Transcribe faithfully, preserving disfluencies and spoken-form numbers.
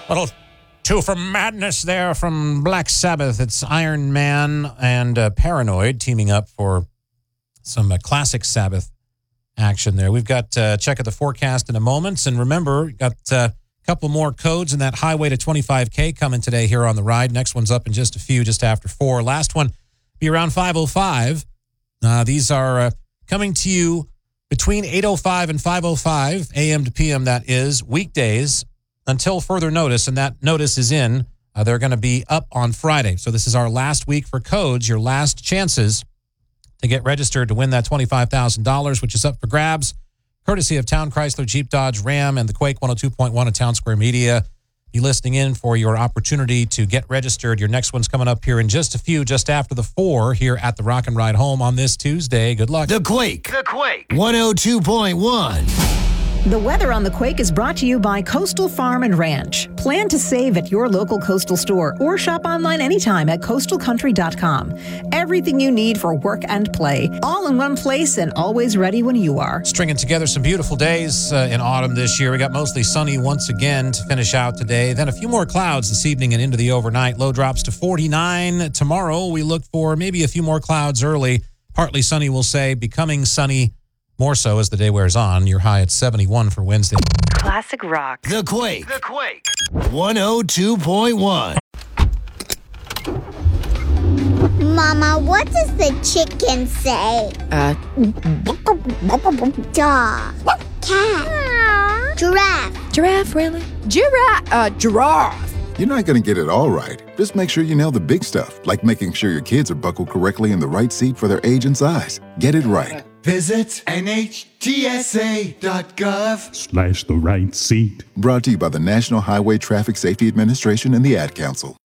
Little two from Madness there from Black Sabbath. It's Iron Man and uh, Paranoid teaming up for some uh, classic Sabbath action there. We've got uh, check of the forecast in a moment. And remember, we've got uh, a couple more codes in that highway to twenty-five K coming today here on the ride. Next one's up in just a few, just after four. Last one be around five oh five. Uh, these are uh, coming to you between eight oh five and five oh five, A M to P M, that is, weekdays until further notice, and that notice is in. Uh, they're going to be up on Friday. So this is our last week for codes, your last chances to get registered to win that twenty-five thousand dollars, which is up for grabs, courtesy of Town Chrysler, Jeep, Dodge, Ram, and the Quake one oh two point one of Town Square Media. Be listening in for your opportunity to get registered. Your next one's coming up here in just a few, just after the four, here at the Rock and Ride Home on this Tuesday. Good luck. The Quake. The Quake. one oh two point one. The weather on the Quake is brought to you by Coastal Farm and Ranch. Plan to save at your local Coastal store or shop online anytime at coastal country dot com. Everything you need for work and play, all in one place and always ready when you are. Stringing together some beautiful days uh, in autumn this year. We got mostly sunny once again to finish out today. Then a few more clouds this evening and into the overnight. Low drops to forty-nine. Tomorrow we look for maybe a few more clouds early. Partly sunny, we'll say, becoming sunny more so as the day wears on. Your high at seventy-one for Wednesday. Classic rock. The Quake. The Quake. one oh two point one. Mama, what does the chicken say? Uh, Dog. Cat. Giraffe. giraffe, really? Giraffe, uh, giraffe. You're not going to get it all right. Just make sure you nail the big stuff, like making sure your kids are buckled correctly in the right seat for their age and size. Get it right. Visit N H T S A dot gov slash the right seat. Brought to you by the National Highway Traffic Safety Administration and the Ad Council.